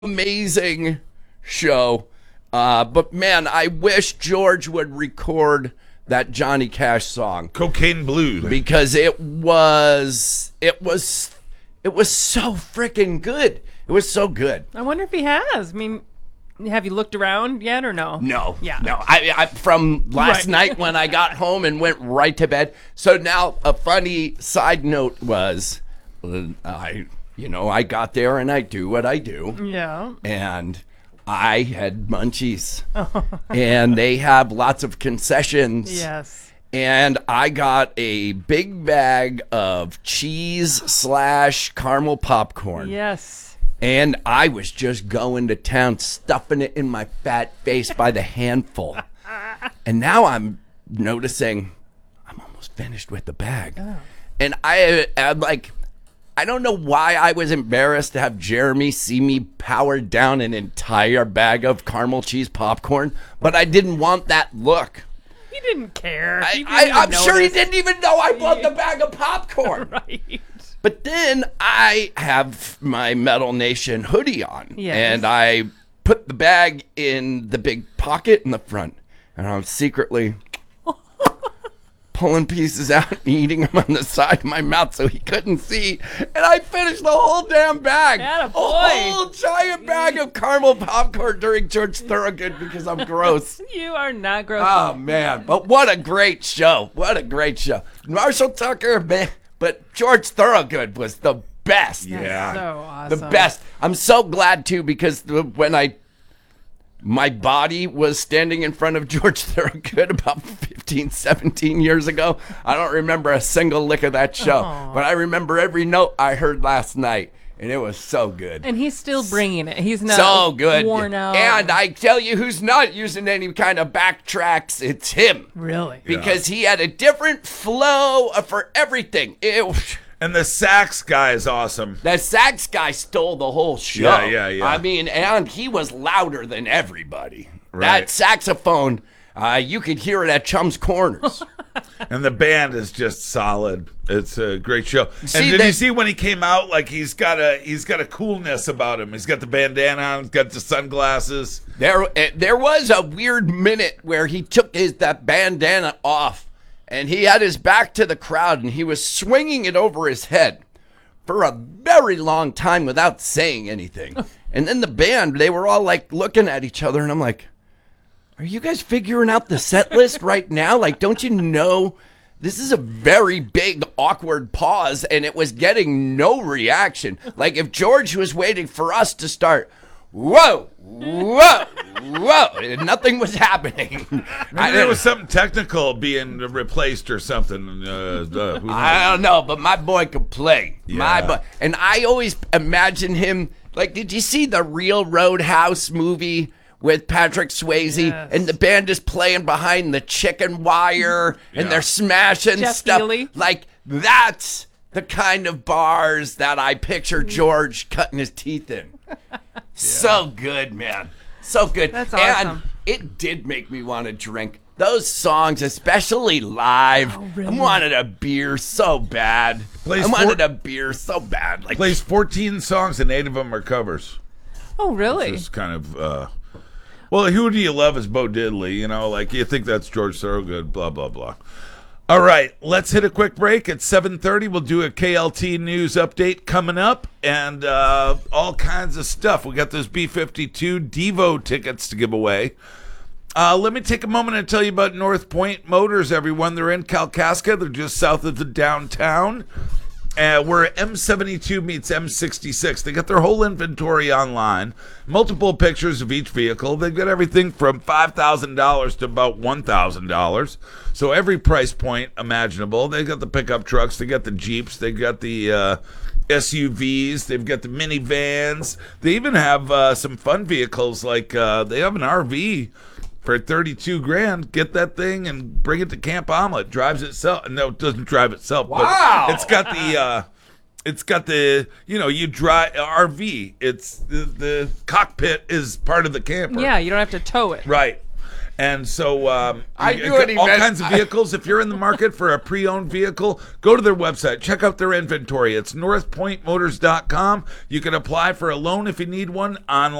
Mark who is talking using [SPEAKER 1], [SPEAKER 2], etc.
[SPEAKER 1] Amazing show. But man, I wish George would record that Johnny Cash song.
[SPEAKER 2] Cocaine Blues.
[SPEAKER 1] Because it was so freaking good. It was so good.
[SPEAKER 3] I wonder if he has. I mean, have you looked around yet or no?
[SPEAKER 1] No.
[SPEAKER 3] Yeah.
[SPEAKER 1] No. I from last night when I got home and went right to bed. So now a funny side note was I got there and I do what I do.
[SPEAKER 3] Yeah.
[SPEAKER 1] And I had munchies. And they have lots of concessions.
[SPEAKER 3] Yes.
[SPEAKER 1] And I got a big bag of cheese/caramel popcorn.
[SPEAKER 3] Yes.
[SPEAKER 1] And I was just going to town, stuffing it in my fat face by the handful. And now I'm noticing I'm almost finished with the bag. Oh. And I'm like, I don't know why I was embarrassed to have Jeremy see me power down an entire bag of caramel cheese popcorn, but I didn't want that look.
[SPEAKER 3] He didn't care.
[SPEAKER 1] I'm sure he didn't even know I bought the bag of popcorn.
[SPEAKER 3] Right.
[SPEAKER 1] But then I have my Metal Nation hoodie on, and I put the bag in the big pocket in the front, and I'm secretly pulling pieces out and eating them on the side of my mouth so he couldn't see. And I finished the whole damn bag.
[SPEAKER 3] Attaboy.
[SPEAKER 1] A whole giant bag of caramel popcorn during George Thorogood because I'm gross.
[SPEAKER 3] You are not gross.
[SPEAKER 1] Oh, man. But what a great show. What a great show. Marshall Tucker, man. But George Thorogood was the best.
[SPEAKER 2] Yeah.
[SPEAKER 3] So awesome.
[SPEAKER 1] The best. I'm so glad, too, because when my body was standing in front of George Thorogood about 15, 17 years ago. I don't remember a single lick of that show, but I remember every note I heard last night, and it was so good.
[SPEAKER 3] And he's still bringing it. He's not
[SPEAKER 1] so good.
[SPEAKER 3] worn out.
[SPEAKER 1] And I tell you who's not using any kind of backtracks, it's him.
[SPEAKER 3] Really?
[SPEAKER 1] Because he had a different flow for everything.
[SPEAKER 2] And the sax guy is awesome.
[SPEAKER 1] The sax guy stole the whole show.
[SPEAKER 2] Yeah.
[SPEAKER 1] I mean, and he was louder than everybody.
[SPEAKER 2] Right.
[SPEAKER 1] That saxophone, you could hear it at Chum's Corners.
[SPEAKER 2] And the band is just solid. It's a great show.
[SPEAKER 1] See,
[SPEAKER 2] and did you see when he came out? Like he's got a coolness about him. He's got the bandana on. He's got the sunglasses.
[SPEAKER 1] There was a weird minute where he took that bandana off. And he had his back to the crowd, and he was swinging it over his head for a very long time without saying anything. And then the band, they were all like looking at each other, and I'm like, are you guys figuring out the set list right now? Like, don't you know this is a very big, awkward pause, and it was getting no reaction. Like, if George was waiting for us to start, whoa, and nothing was happening.
[SPEAKER 2] Maybe there was something technical being replaced or something.
[SPEAKER 1] I don't know, but my boy could play.
[SPEAKER 2] Yeah.
[SPEAKER 1] My boy. And I always imagine him, like, did you see the Real Roadhouse movie with Patrick Swayze?
[SPEAKER 3] Yes.
[SPEAKER 1] And the band is playing behind the chicken wire, and they're smashing
[SPEAKER 3] Jeff
[SPEAKER 1] stuff.
[SPEAKER 3] Healey.
[SPEAKER 1] Like, that's the kind of bars that I picture George cutting his teeth in. So good, man. So good.
[SPEAKER 3] That's awesome.
[SPEAKER 1] And it did make me want to drink. Those songs, especially live.
[SPEAKER 3] Oh, really?
[SPEAKER 1] I wanted a beer so bad.
[SPEAKER 2] Plays
[SPEAKER 1] I wanted a beer so bad. Like,
[SPEAKER 2] Plays 14 songs and 8 of them are covers.
[SPEAKER 3] Oh, really?
[SPEAKER 2] It's kind of, well, Who Do You Love is Bo Diddley, you know, like you think that's George Thorogood, blah, blah, blah. All right, let's hit a quick break. At 7:30, we'll do a KLT news update coming up and all kinds of stuff. We got those B-52 Devo tickets to give away. Let me take a moment and tell you about North Point Motors, everyone. They're in Kalkaska. They're just south of the downtown. Where M72 meets M66. They got their whole inventory online. Multiple pictures of each vehicle. They've got everything from $5,000 to about $1,000. So every price point imaginable. They've got the pickup trucks. They got the Jeeps. They got the SUVs. They've got the minivans. They even have some fun vehicles like they have an RV for $32,000. Get that thing and bring it to Camp Omelet. Drives itself. No, it doesn't drive itself.
[SPEAKER 1] Wow.
[SPEAKER 2] But it's got the you drive RV. It's the cockpit is part of the camper.
[SPEAKER 3] Yeah, you don't have to tow it.
[SPEAKER 2] Right. And so
[SPEAKER 1] I
[SPEAKER 2] you
[SPEAKER 1] knew what he
[SPEAKER 2] all
[SPEAKER 1] meant.
[SPEAKER 2] kinds of vehicles. If you're in the market for a pre-owned vehicle, go to their website. Check out their inventory. It's northpointmotors.com. You can apply for a loan if you need one online.